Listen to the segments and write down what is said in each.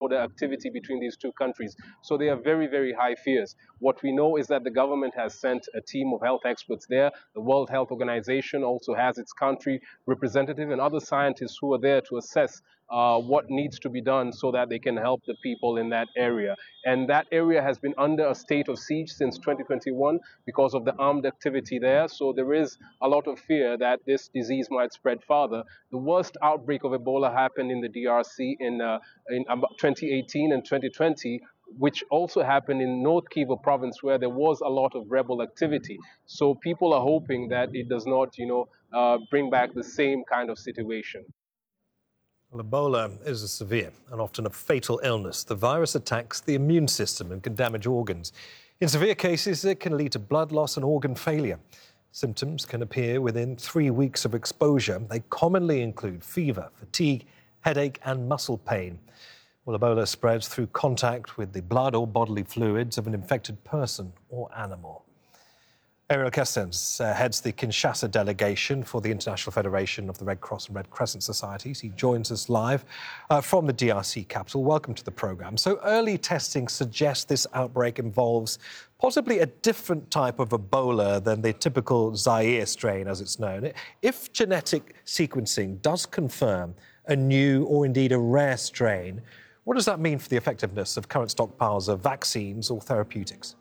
cross-border activity between these two countries. So they are very, very high fears. What we know is that the government has sent a team of health experts there. The World Health Organization also has its country representative and other scientists who are there to assess what needs to be done so that they can help the people in that area. And that area has been under a state of siege since 2021 because of the armed activity there. So there is a lot of fear that this disease might spread farther. The worst outbreak of Ebola happened in the DRC in 2018 and 2020, which also happened in North Kivu province, where there was a lot of rebel activity. So people are hoping that it does not, bring back the same kind of situation. Well, Ebola is a severe and often a fatal illness. The virus attacks the immune system and can damage organs. In severe cases, it can lead to blood loss and organ failure. Symptoms can appear within 3 weeks of exposure. They commonly include fever, fatigue, headache, and muscle pain. Well, Ebola spreads through contact with the blood or bodily fluids of an infected person or animal. Ariel Kestens heads the Kinshasa delegation for the International Federation of the Red Cross and Red Crescent Societies. He joins us live from the DRC capital. Welcome to the programme. So early testing suggests this outbreak involves possibly a different type of Ebola than the typical Zaire strain, as it's known. If genetic sequencing does confirm a new or indeed a rare strain, what does that mean for the effectiveness of current stockpiles of vaccines or therapeutics?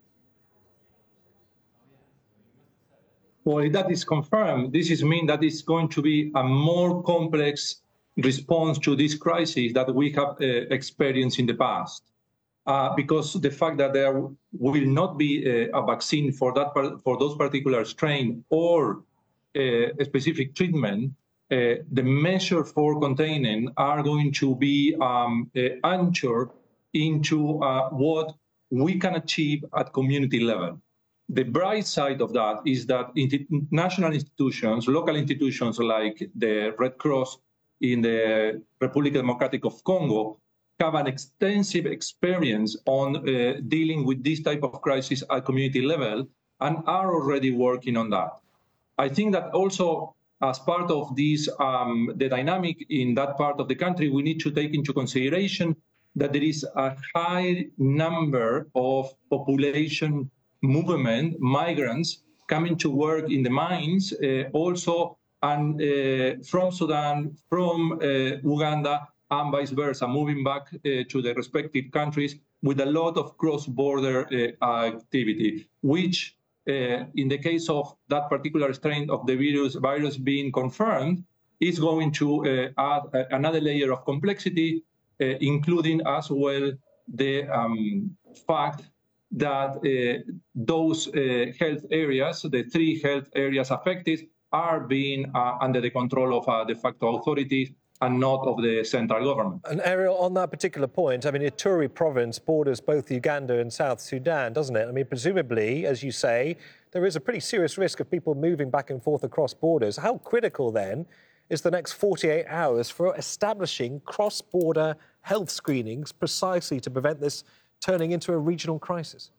Well, if that is confirmed, this means that it's going to be a more complex response to this crisis that we have experienced in the past. Because the fact that there will not be a vaccine for those particular strain or a specific treatment, the measure for containing are going to be anchored into what we can achieve at community level. The bright side of that is that national institutions, local institutions like the Red Cross in the Republic Democratic of Congo have an extensive experience on dealing with this type of crisis at community level and are already working on that. I think that also as part of this, the dynamic in that part of the country, we need to take into consideration that there is a high number of population movement, migrants coming to work in the mines, also and from Sudan, from Uganda, and vice versa, moving back to the respective countries with a lot of cross-border activity, which in the case of that particular strain of the virus being confirmed, is going to add another layer of complexity, including as well the fact that those health areas, the 3 health areas affected, are being under the control of de facto authorities and not of the central government. And Ariel, on that particular point, I mean, Ituri province borders both Uganda and South Sudan, doesn't it? I mean, presumably, as you say, there is a pretty serious risk of people moving back and forth across borders. How critical, then, is the next 48 hours for establishing cross-border health screenings precisely to prevent this turning into a regional crisis?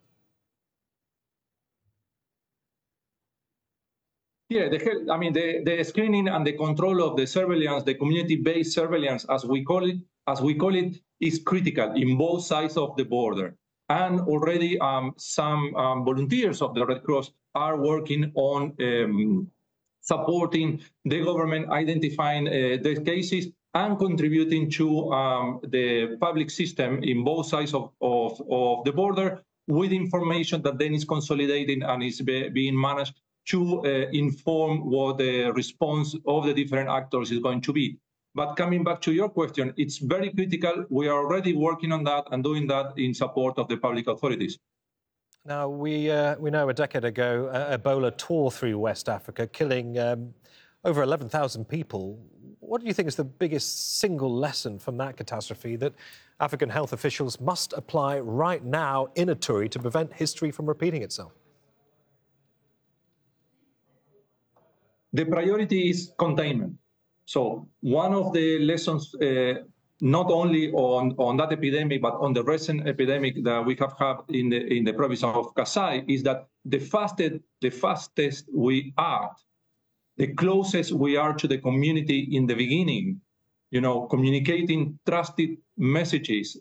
Yeah, the screening and the control of the surveillance, the community-based surveillance, as we call it, is critical in both sides of the border. And already some volunteers of the Red Cross are working on supporting the government, identifying the cases, and contributing to the public system in both sides of the border with information that then is consolidated and is being managed to inform what the response of the different actors is going to be. But coming back to your question, it's very critical. We are already working on that and doing that in support of the public authorities. Now, we know a decade ago, Ebola tore through West Africa, killing over 11,000 people. What do you think is the biggest single lesson from that catastrophe that African health officials must apply right now in Ituri to prevent history from repeating itself? The priority is containment. So one of the lessons, not only on that epidemic, but on the recent epidemic that we have had in the province of Kasai, is that the fastest we act, the closest we are to the community in the beginning, communicating trusted messages,